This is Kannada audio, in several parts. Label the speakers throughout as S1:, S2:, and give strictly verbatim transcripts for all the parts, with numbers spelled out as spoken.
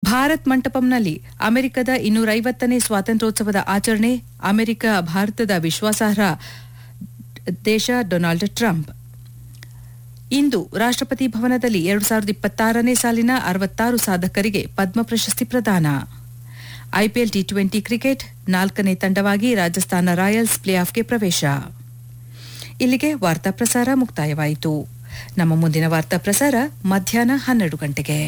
S1: ಭಾರತ್ ಮಂಟಪಂನಲ್ಲಿ ಅಮೆರಿಕದ ಇನ್ನೂರೈವತ್ತನೇ ಸ್ವಾತಂತ್ರ್ಯೋತ್ಸವದ ಆಚರಣೆ. ಅಮೆರಿಕ ಭಾರತದ ವಿಶ್ವಾಸಾರ್ಹ ದೇಶ ಡೊನಾಲ್ಡ್ ಟ್ರಂಪ್. ಇಂದು ರಾಷ್ಟ್ರಪತಿ ಭವನದಲ್ಲಿ ಎರಡು ಸಾವಿರದ ಇಪ್ಪತ್ತಾರನೇ ಸಾಲಿನ ಅರವತ್ತಾರು ಸಾಧಕರಿಗೆ ಪದ್ಮ ಪ್ರಶಸ್ತಿ ಪ್ರದಾನ. ಐಪಿಎಲ್ ಟಿ ಟ್ವೆಂಟಿ ಕ್ರಿಕೆಟ್ ನಾಲ್ಕನೇ ತಂಡವಾಗಿ ರಾಜಸ್ಥಾನ ರಾಯಲ್ಸ್ ಪ್ಲೇ ಆಫ್ಗೆ ಪ್ರವೇಶ. ಇಲ್ಲಿಗೆ ವಾರ್ತಾ ಪ್ರಸಾರ ಮುಕ್ತಾಯವಾಯಿತು. ನಮ್ಮ ಮುಂದಿನ ವಾರ್ತಾ ಪ್ರಸಾರ ಮಧ್ಯಾಹ್ನ ಹನ್ನೆರಡು ಗಂಟೆಗೆ.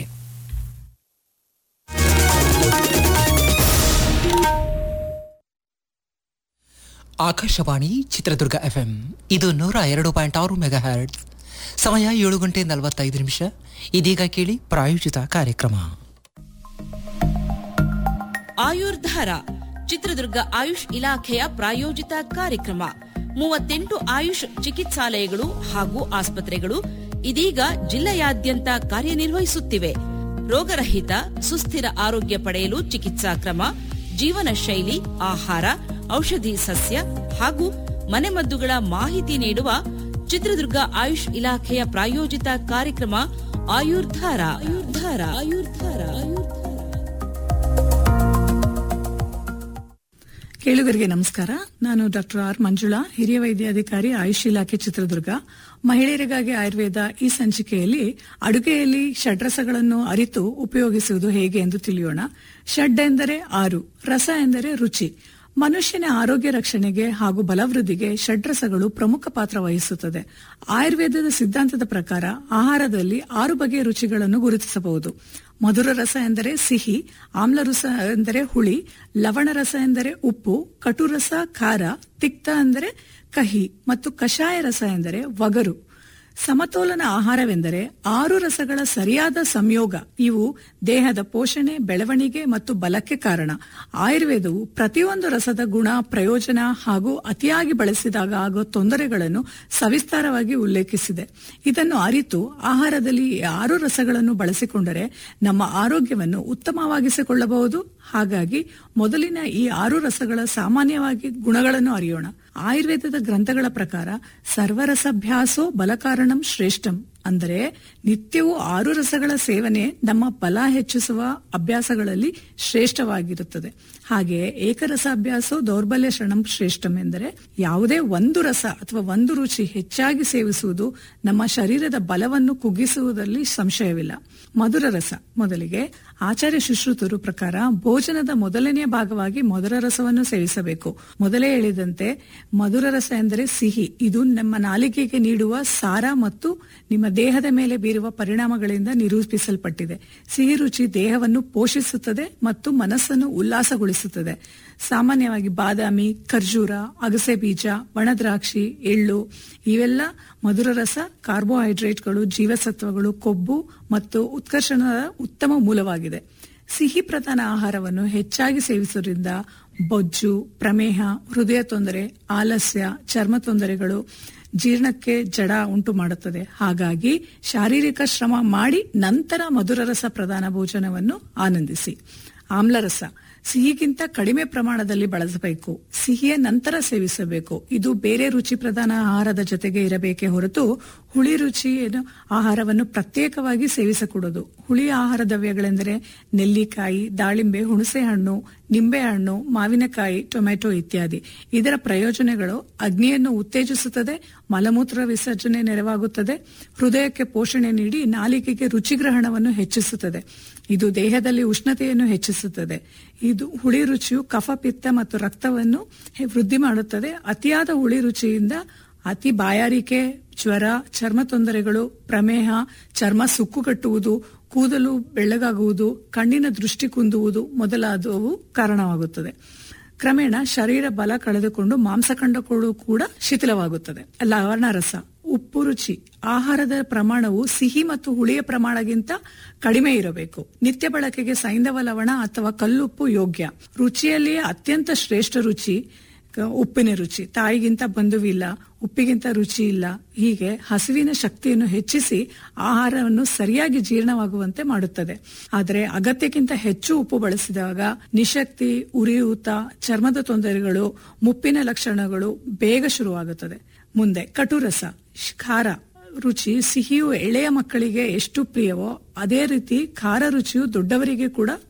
S2: ಆಕಾಶವಾಣಿ ಚಿತ್ರದುರ್ಗ ಎಫ್ಎಂ ಇದು ನೂರ ಎರಡು ಪಾಯಿಂಟ್ ಆರು ಮೆಗಾ ಹರ್ಟ್ಜ್. ಸಮಯ ಏಳು ಗಂಟೆ ನಲವತ್ತೈದು ನಿಮಿಷ. ಇದೀಗ ಕೇಳಿ ಪ್ರಾಯೋಜಿತ ಕಾರ್ಯಕ್ರಮ
S3: ಆಯುರ್ಧಾರ ಚಿತ್ರದುರ್ಗ ಆಯುಷ್ ಇಲಾಖೆಯ ಪ್ರಾಯೋಜಿತ ಕಾರ್ಯಕ್ರಮ. ಮೂವತ್ತೆಂಟು ಆಯುಷ್ ಚಿಕಿತ್ಸಾಲಯಗಳು ಹಾಗೂ ಆಸ್ಪತ್ರೆಗಳು ಇದೀಗ ಜಿಲ್ಲೆಯಾದ್ಯಂತ ಕಾರ್ಯನಿರ್ವಹಿಸುತ್ತಿವೆ. ರೋಗರಹಿತ ಸುಸ್ಥಿರ ಆರೋಗ್ಯ ಪಡೆಯಲು ಚಿಕಿತ್ಸಾ ಕ್ರಮ, ಜೀವನ ಶೈಲಿ, ಆಹಾರ, ಔಷಧಿ ಸಸ್ಯ ಹಾಗೂ ಮನೆಮದ್ದುಗಳ ಮಾಹಿತಿ ನೀಡುವ ಚಿತ್ರದುರ್ಗ ಆಯುಷ್ ಇಲಾಖೆಯ ಪ್ರಾಯೋಜಿತ ಕಾರ್ಯಕ್ರಮ ಆಯುರ್ಧಾರ. ಆಯುರ್ಧಾರ ಆಯುರ್ಧಾರ
S4: ಕೇಳುಗರಿಗೆ ನಮಸ್ಕಾರ. ನಾನು ಡಾಕ್ಟರ್ ಆರ್ ಮಂಜುಳಾ, ಹಿರಿಯ ವೈದ್ಯಾಧಿಕಾರಿ, ಆಯುಷ್ ಇಲಾಖೆ ಚಿತ್ರದುರ್ಗ. ಮಹಿಳೆಯರಿಗಾಗಿ ಆಯುರ್ವೇದ ಈ ಸಂಚಿಕೆಯಲ್ಲಿ ಅಡುಗೆಯಲ್ಲಿ ಷಡ್ರಸಗಳನ್ನು ಅರಿತು ಉಪಯೋಗಿಸುವುದು ಹೇಗೆ ಎಂದು ತಿಳಿಯೋಣ. ಷಡ್ ಎಂದರೆ ಆರು, ರಸ ಎಂದರೆ ರುಚಿ. ಮನುಷ್ಯನ ಆರೋಗ್ಯ ರಕ್ಷಣೆಗೆ ಹಾಗೂ ಬಲವೃದ್ಧಿಗೆ ಷಡ್ರಸಗಳು ಪ್ರಮುಖ ಪಾತ್ರ ವಹಿಸುತ್ತದೆ. ಆಯುರ್ವೇದದ ಸಿದ್ಧಾಂತದ ಪ್ರಕಾರ ಆಹಾರದಲ್ಲಿ ಆರು ಬಗೆಯ ರುಚಿಗಳನ್ನು ಗುರುತಿಸಬಹುದು. ಮಧುರ ರಸ ಎಂದರೆ ಸಿಹಿ, ಆಮ್ಲ ರಸ ಎಂದರೆ ಹುಳಿ, ಲವಣ ರಸ ಎಂದರೆ ಉಪ್ಪು, ಕಟು ರಸ ಖಾರ, ತಿಕ್ತ ಎಂದರೆ ಕಹಿ ಮತ್ತು ಕಷಾಯ ರಸ ಎಂದರೆ ಒಗರು. ಸಮತೋಲನ ಆಹಾರವೆಂದರೆ ಆರು ರಸಗಳ ಸರಿಯಾದ ಸಂಯೋಗ. ಇವು ದೇಹದ ಪೋಷಣೆ, ಬೆಳವಣಿಗೆ ಮತ್ತು ಬಲಕ್ಕೆ ಕಾರಣ. ಆಯುರ್ವೇದವು ಪ್ರತಿಯೊಂದು ರಸದ ಗುಣ, ಪ್ರಯೋಜನ ಹಾಗೂ ಅತಿಯಾಗಿ ಬಳಸಿದಾಗ ಆಗುವ ತೊಂದರೆಗಳನ್ನು ಸವಿಸ್ತಾರವಾಗಿ ಉಲ್ಲೇಖಿಸಿದೆ. ಇದನ್ನು ಅರಿತು ಆಹಾರದಲ್ಲಿ ಈ ಆರು ರಸಗಳನ್ನು ಬಳಸಿಕೊಂಡರೆ ನಮ್ಮ ಆರೋಗ್ಯವನ್ನು ಉತ್ತಮವಾಗಿಸಿಕೊಳ್ಳಬಹುದು. ಹಾಗಾಗಿ ಮೊದಲಿನ ಈ ಆರು ರಸಗಳ ಸಾಮಾನ್ಯವಾಗಿ ಗುಣಗಳನ್ನು ಅರಿಯೋಣ. ಆಯುರ್ವೇದದ ಗ್ರಂಥಗಳ ಪ್ರಕಾರ ಸರ್ವರಸಭ್ಯಾಸೋ ಬಲಕಾರಣಂ ಶ್ರೇಷ್ಠಂ ಅಂದರೆ ನಿತ್ಯವೂ ಆರು ರಸಗಳ ಸೇವನೆ ನಮ್ಮ ಬಲ ಹೆಚ್ಚಿಸುವ ಅಭ್ಯಾಸಗಳಲ್ಲಿ ಶ್ರೇಷ್ಠವಾಗಿರುತ್ತದೆ. ಹಾಗೆಯೇ ಏಕರಸ ಅಭ್ಯಾಸೋ ದೌರ್ಬಲ್ಯ ಶರಣಂ ಶ್ರೇಷ್ಠಂ ಎಂದರೆ ಯಾವುದೇ ಒಂದು ರಸ ಅಥವಾ ಒಂದು ರುಚಿ ಹೆಚ್ಚಾಗಿ ಸೇವಿಸುವುದು ನಮ್ಮ ಶರೀರದ ಬಲವನ್ನು ಕುಗ್ಗಿಸುವುದರಲ್ಲಿ ಸಂಶಯವಿಲ್ಲ. ಮಧುರ ರಸ ಮೊದಲಿಗೆ ಆಚಾರ್ಯ ಸುಶ್ರುತರು ಪ್ರಕಾರ ಭೋಜನದ ಮೊದಲನೆಯ ಭಾಗವಾಗಿ ಮಧುರ ರಸವನ್ನು ಸೇವಿಸಬೇಕು. ಮೊದಲೇ ಹೇಳಿದಂತೆ ಮಧುರ ರಸ ಎಂದರೆ ಸಿಹಿ. ಇದು ನಮ್ಮ ನಾಲಿಗೆಗೆ ನೀಡುವ ಸಾರ ಮತ್ತು ನಿಮ್ಮ ದೇಹದ ಮೇಲೆ ಬೀರುವ ಪರಿಣಾಮಗಳಿಂದ ನಿರೂಪಿಸಲ್ಪಟ್ಟಿದೆ. ಸಿಹಿ ರುಚಿ ದೇಹವನ್ನು ಪೋಷಿಸುತ್ತದೆ ಮತ್ತು ಮನಸ್ಸನ್ನು ಉಲ್ಲಾಸಗೊಳಿಸುತ್ತದೆ. ಸಾಮಾನ್ಯವಾಗಿ ಬಾದಾಮಿ, ಖರ್ಜೂರ, ಅಗಸೆ ಬೀಜ, ಒಣದ್ರಾಕ್ಷಿ, ಎಳ್ಳು ಇವೆಲ್ಲ ಮಧುರ ರಸ. ಕಾರ್ಬೋಹೈಡ್ರೇಟ್ಗಳು, ಜೀವಸತ್ವಗಳು, ಕೊಬ್ಬು ಮತ್ತು ಉತ್ಕರ್ಷಣದ ಉತ್ತಮ ಮೂಲವಾಗಿದೆ. ಸಿಹಿ ಪ್ರಧಾನ ಆಹಾರವನ್ನು ಹೆಚ್ಚಾಗಿ ಸೇವಿಸುವುದರಿಂದ ಬೊಜ್ಜು, ಪ್ರಮೇಹ, ಹೃದಯ ತೊಂದರೆ, ಆಲಸ್ಯ, ಚರ್ಮ ತೊಂದರೆಗಳು, ಜೀರ್ಣಕ್ಕೆ ಜಡ ಉಂಟು ಮಾಡುತ್ತದೆ. ಹಾಗಾಗಿ ಶಾರೀರಿಕ ಶ್ರಮ ಮಾಡಿ ನಂತರ ಮಧುರ ರಸ ಪ್ರಧಾನ ಭೋಜನವನ್ನು ಆನಂದಿಸಿ. ಆಮ್ಲರಸ ಸಿಹಿಗಿಂತ ಕಡಿಮೆ ಪ್ರಮಾಣದಲ್ಲಿ ಬಳಸಬೇಕು. ಸಿಹಿಯ ನಂತರ ಸೇವಿಸಬೇಕು. ಇದು ಬೇರೆ ರುಚಿ ಪ್ರಧಾನ ಆಹಾರದ ಜೊತೆಗೆ ಇರಬೇಕೇ ಹೊರತು ಹುಳಿ ರುಚಿ ಆಹಾರವನ್ನು ಪ್ರತ್ಯೇಕವಾಗಿ ಸೇವಿಸಕೂಡದು. ಹುಳಿ ಆಹಾರ ದ್ರವ್ಯಗಳೆಂದರೆ ನೆಲ್ಲಿಕಾಯಿ, ದಾಳಿಂಬೆ, ಹುಣಸೆ ಹಣ್ಣು, ನಿಂಬೆಹಣ್ಣು, ಮಾವಿನಕಾಯಿ, ಟೊಮೆಟೊ ಇತ್ಯಾದಿ. ಇದರ ಪ್ರಯೋಜನಗಳು ಅಗ್ನಿಯನ್ನು ಉತ್ತೇಜಿಸುತ್ತದೆ, ಮಲಮೂತ್ರ ವಿಸರ್ಜನೆ ನೆರವಾಗುತ್ತದೆ, ಹೃದಯಕ್ಕೆ ಪೋಷಣೆ ನೀಡಿ ನಾಲಿಗೆಗೆ ರುಚಿಗ್ರಹಣವನ್ನು ಹೆಚ್ಚಿಸುತ್ತದೆ. ಇದು ದೇಹದಲ್ಲಿ ಉಷ್ಣತೆಯನ್ನು ಹೆಚ್ಚಿಸುತ್ತದೆ. ಇದು ಹುಳಿ ರುಚಿಯು ಕಫ, ಪಿತ್ತ ಮತ್ತು ರಕ್ತವನ್ನು ವೃದ್ಧಿ ಮಾಡುತ್ತದೆ. ಅತಿಯಾದ ಹುಳಿ ರುಚಿಯಿಂದ ಅತಿ ಬಾಯಾರಿಕೆ, ಜ್ವರ, ಚರ್ಮ ತೊಂದರೆಗಳು, ಪ್ರಮೇಹ, ಚರ್ಮ ಸುಕ್ಕುಗಟ್ಟುವುದು, ಕೂದಲು ಬೆಳ್ಳಗಾಗುವುದು, ಕಣ್ಣಿನ ದೃಷ್ಟಿ ಕುಂದುವುದು ಮೊದಲಾದವು ಕಾರಣವಾಗುತ್ತದೆ. ಕ್ರಮೇಣ ಶರೀರ ಬಲ ಕಳೆದುಕೊಂಡು ಮಾಂಸಖಂಡಗಳು ಕೂಡ ಶಿಥಿಲವಾಗುತ್ತದೆ. ಲವಣ ರಸ ಉಪ್ಪು ರುಚಿ. ಆಹಾರದ ಪ್ರಮಾಣವು ಸಿಹಿ ಮತ್ತು ಹುಳಿಯ ಪ್ರಮಾಣಕ್ಕಿಂತ ಕಡಿಮೆ ಇರಬೇಕು. ನಿತ್ಯ ಬಳಕೆಗೆ ಸೈಂಧವ ಲವಣ ಅಥವಾ ಕಲ್ಲುಪ್ಪು ಯೋಗ್ಯ. ರುಚಿಯಲ್ಲಿಯೇ ಅತ್ಯಂತ ಶ್ರೇಷ್ಠ ರುಚಿ ಉಪ್ಪಿನ ರುಚಿ. ತಾಯಿಗಿಂತ ಬಂಧುವಿಲ್ಲ, ಉಪ್ಪಿಗಿಂತ ರುಚಿ ಇಲ್ಲ. ಹೀಗೆ ಹಸಿವಿನ ಶಕ್ತಿಯನ್ನು ಹೆಚ್ಚಿಸಿ ಆಹಾರವನ್ನು ಸರಿಯಾಗಿ ಜೀರ್ಣವಾಗುವಂತೆ ಮಾಡುತ್ತದೆ. ಆದರೆ ಅಗತ್ಯಕ್ಕಿಂತ ಹೆಚ್ಚು ಉಪ್ಪು ಬಳಸಿದಾಗ ನಿಶಕ್ತಿ, ಉರಿಯೂತ, ಚರ್ಮದ ತೊಂದರೆಗಳು, ಮುಪ್ಪಿನ ಲಕ್ಷಣಗಳು ಬೇಗ ಶುರುವಾಗುತ್ತದೆ. ಮುಂದೆ ಕಟುರಸ ಖಾರ ರುಚಿ. ಸಿಹಿಯು ಎಳೆಯ ಮಕ್ಕಳಿಗೆ ಎಷ್ಟು ಪ್ರಿಯವೋ ಅದೇ ರೀತಿ ಖಾರ ರುಚಿಯು ದೊಡ್ಡವರಿಗೆ ಕೂಡ